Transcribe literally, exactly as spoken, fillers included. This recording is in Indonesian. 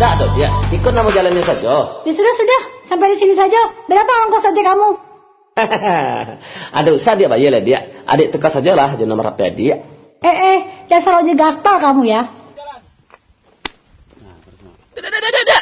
Enggak dong dia, ikut nama jalannya saja. Ya sudah sudah, sampai di sini saja. Berapa ongkos saja kamu? Ada usah dia bayar lah dia. Adik tukar sajalah aja nomor H P dia. Eh eh, dasar ojek gaspal kamu ya. Dah, dah, dah, dah.